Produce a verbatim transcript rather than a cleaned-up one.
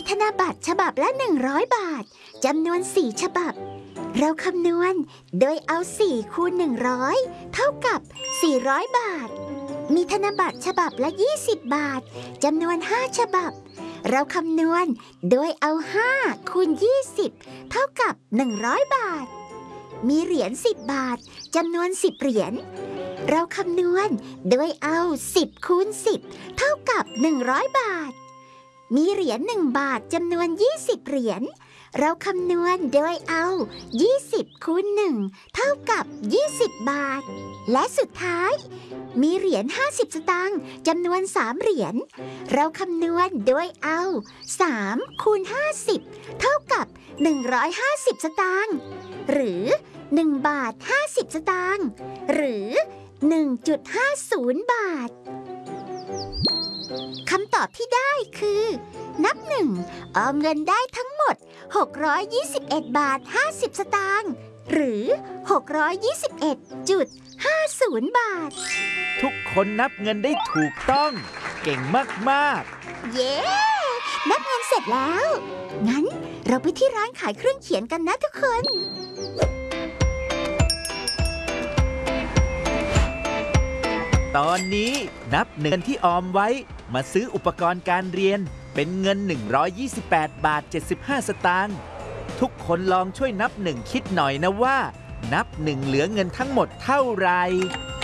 ธนบัตรฉบับละหนึ่งร้อยบาทจำนวนสี่ฉบับเราคำนวณโดยเอาสี่คูณหนึ่งร้อยเท่ากับสี่ร้อยบาทมีธนบัตรฉบับละยี่สิบบาทจำนวนห้าฉบับเราคำนวณโดยเอาห้าคูณยี่สิบเท่ากับหนึ่งร้อยบาทมีเหรียญสิบบาทจำนวนสิบเหรียญเราคำนวณโดยเอาสิบคูณสิบเท่ากับหนึ่งร้อยบาทมีเหรียญหนึ่งบาทจำนวนยี่สิบเหรียญเราคำนวณโดยเอายี่สิบคูณหนึ่งเท่ากับยี่สิบบาทและสุดท้ายมีเหรียญห้าสิบสตางค์จำนวนสามเหรียญเราคำนวณโดยเอาสามคูณห้าสิบเท่ากับหนึ่งร้อยห้าสิบสตางค์หรือหนึ่งบาทห้าสิบสตางค์หรือ หนึ่งจุดห้าศูนย์ บาทคำตอบที่ได้คือนับหนึ่งออมเงินได้ทั้งหมดหกร้อยยี่สิบเอ็ดบาทห้าสิบสตางค์หรือหกร้อยยี่สิบเอ็ดจุดห้าศูนย์ บาททุกคนนับเงินได้ถูกต้องเก่งมากๆเย้นับเงินเสร็จแล้วงั้นเราไปที่ร้านขายเครื่องเขียนกันนะทุกคนตอนนี้นับเงินที่ออมไว้มาซื้ออุปกรณ์การเรียนเป็นเงินหนึ่งร้อยยี่สิบแปดบาทเจ็ดสิบห้าสตางค์ทุกคนลองช่วยนับหนึ่งคิดหน่อยนะว่านับหนึ่งเหลือเงินทั้งหมดเท่าไหร่